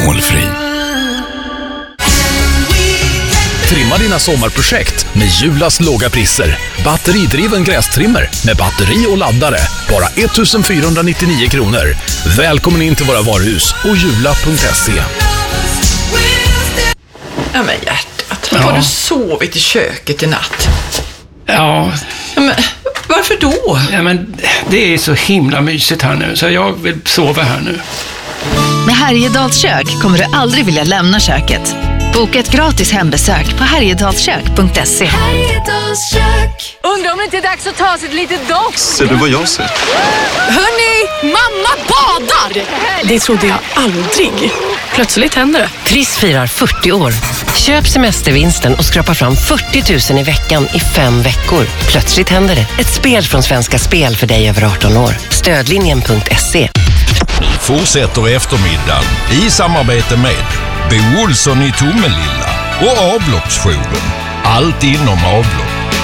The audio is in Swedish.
alkoholfri. Trimma dina sommarprojekt med Julas låga priser. Batteridriven grästrimmer med batteri och laddare. Bara 1499 kronor. Välkommen in till våra varuhus och jula.se. Ja men hjärtat, har du sovit i köket i natt? Ja. Men varför då? Ja, men det är så himla mysigt här nu, så jag vill sova här nu. Med Härjedals kök kommer du aldrig vilja lämna köket. Boka ett gratis hembesök på härjedalskök.se. Härjedals kök. Undrar om det inte är dags att ta sig ett litet dopp. Ser du vad jag ser? Hörni, mamma badar! Det trodde jag aldrig. Plötsligt händer det. Triss firar 40 år. Köp semestervinsten och skrapa fram 40 000 i veckan i 5 veckor. Plötsligt händer det. Ett spel från Svenska Spel för dig över 18 år. Stödlinjen.se. Nu fortsätter eftermiddagen i samarbete med Bo Olsson i Tomelilla och Avloppsjouren. Allt inom avlopp.